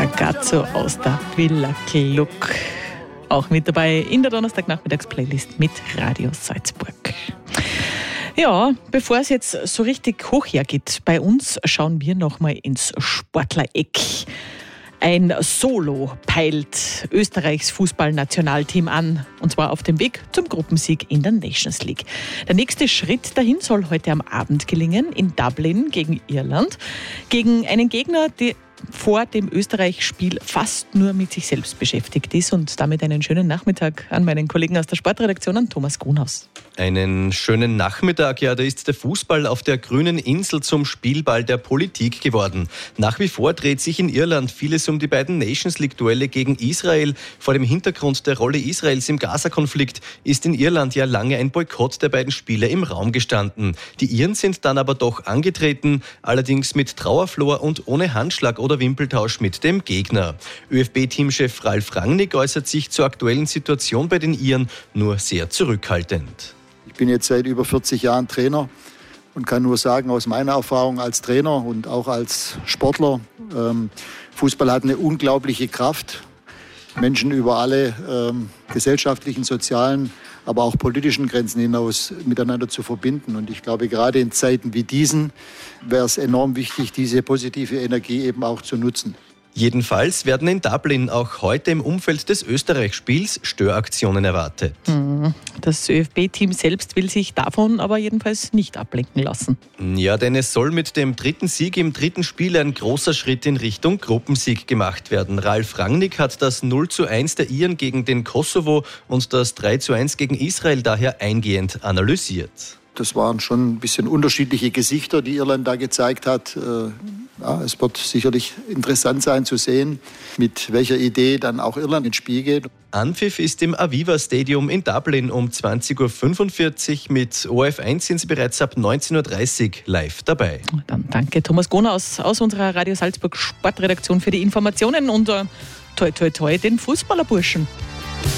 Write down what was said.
Ragazzo aus der Villa Gluck. Auch mit dabei in der Donnerstagnachmittags-Playlist mit Radio Salzburg. Ja, bevor es jetzt so richtig hoch hergeht, bei uns schauen wir nochmal ins Sportlereck. Ein Solo peilt Österreichs Fußballnationalteam an, und zwar auf dem Weg zum Gruppensieg in der Nations League. Der nächste Schritt dahin soll heute am Abend gelingen in Dublin gegen Irland, gegen einen Gegner, der vor dem Österreich-Spiel fast nur mit sich selbst beschäftigt ist. Und damit einen schönen Nachmittag an meinen Kollegen aus der Sportredaktion, an Thomas Grunhaus. Einen schönen Nachmittag. Ja, da ist der Fußball auf der grünen Insel zum Spielball der Politik geworden. Nach wie vor dreht sich in Irland vieles um die beiden Nations League-Duelle gegen Israel. Vor dem Hintergrund der Rolle Israels im Gaza-Konflikt ist in Irland ja lange ein Boykott der beiden Spiele im Raum gestanden. Die Iren sind dann aber doch angetreten, allerdings mit Trauerflor und ohne Handschlag oder Wimpeltausch mit dem Gegner. ÖFB-Teamchef Ralf Rangnick äußert sich zur aktuellen Situation bei den Iren nur sehr zurückhaltend. Ich bin jetzt seit über 40 Jahren Trainer und kann nur sagen, aus meiner Erfahrung als Trainer und auch als Sportler, Fußball hat eine unglaubliche Kraft, Menschen über alle gesellschaftlichen, sozialen, aber auch politischen Grenzen hinaus miteinander zu verbinden. Und ich glaube, gerade in Zeiten wie diesen wäre es enorm wichtig, diese positive Energie eben auch zu nutzen. Jedenfalls werden in Dublin auch heute im Umfeld des Österreich-Spiels Störaktionen erwartet. Das ÖFB-Team selbst will sich davon aber jedenfalls nicht ablenken lassen. Ja, denn es soll mit dem dritten Sieg im dritten Spiel ein großer Schritt in Richtung Gruppensieg gemacht werden. Ralf Rangnick hat das 0:1 der Iren gegen den Kosovo und das 3:1 gegen Israel daher eingehend analysiert. Das waren schon ein bisschen unterschiedliche Gesichter, die Irland da gezeigt hat. Ja, es wird sicherlich interessant sein zu sehen, mit welcher Idee dann auch Irland ins Spiel geht. Anpfiff ist im Aviva Stadium in Dublin um 20.45 Uhr. Mit ORF1 sind Sie bereits ab 19.30 Uhr live dabei. Dann danke Thomas Grunhaus aus unserer Radio Salzburg Sportredaktion für die Informationen und toi toi toi den Fußballerburschen.